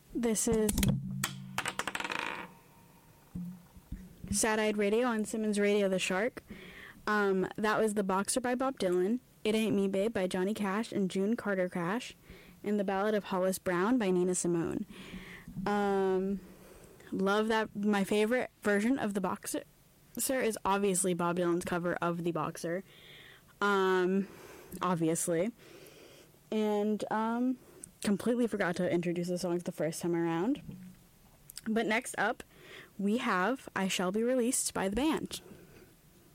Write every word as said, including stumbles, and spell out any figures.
This is Sad-Eyed Radio on Simmons Radio the Shark. Um, that was The Boxer by Bob Dylan, It Ain't Me Babe by Johnny Cash and June Carter Cash, and The Ballad of Hollis Brown by Nina Simone. Um, love that. My favorite version of The Boxer is obviously Bob Dylan's cover of The Boxer. Um, obviously. And, um, completely forgot to introduce the songs the first time around. But next up, we have I Shall Be Released by the band.